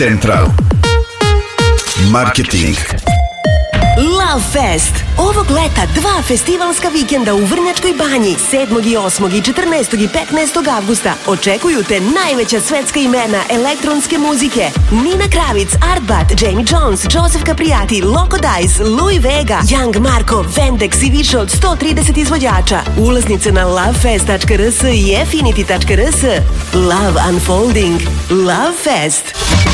Central Marketing Love Fest. Ovog leta 2 festivalska vikenda u Vrnjačkoj banji 7. i 8. i 14. i 15. avgusta očekuju te najveća svetska imena elektronske muzike: Nina Kravic, Artbat, Jamie Jones, Joseph Capriati, Loco Dice, Louis Vega, Young Marko, Vendex i više od 130 izvođača. Ulaznice na lovefest.rs i affinity.rs. Love Unfolding. Love Fest.